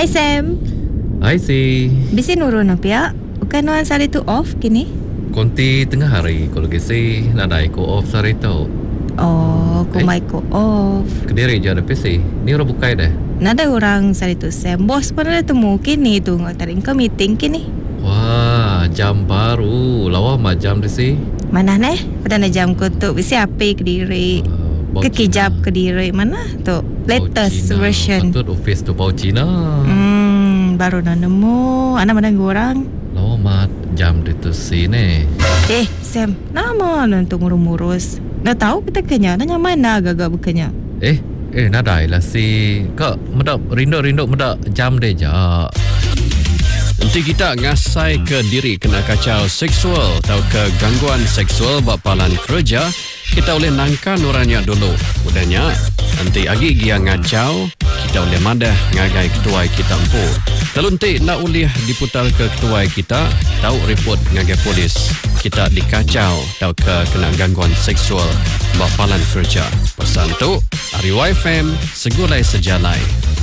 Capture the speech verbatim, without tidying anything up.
Hai Sam. Hai si. Bisi nurun apa ya? Bukan nuan sari tu off kini? Konti tengah hari kalau kisi nadai ko off sari tu. Oh, ko mai ko off. Kediri je ada P C. Ni orang bukai dah. Nada orang sari tu Sam. Bos pun ada temu kini tu ngatarin ke meeting kini. Wah, jam baru. Lawa mah jam di si. Mana neh? Pada na jam ko tu bisi apa Kediri? Uh, Kekijap Kediri mana tu? Latest Cina. version. Patut office tu bau Cina. Hmm, baru nak nemu. Anak mana orang? Lawa mah jam di tu si ni. Eh, Sam, nama nanti ngurus-ngurus. Nak tahu kita kenya, nanya mana agak-agak bukannya. Eh, eh nadai lah si. Kak medap rindu-rindu medap jam deh jak. Nanti kita ngasai ke diri kena kacau seksual atau ke gangguan seksual bapalan kerja, kita boleh nangkan orangnya dulu. Udahnya, nanti agi dia ngacau, kita boleh madah ngagai ketua kita empu. Kalau nanti nak boleh diputar ke ketua kita, tahu report ngagai polis. Kita dikacau atau ke kena gangguan seksual bapalan kerja. Pesan tu, Ari Y F M, segulai sejalai.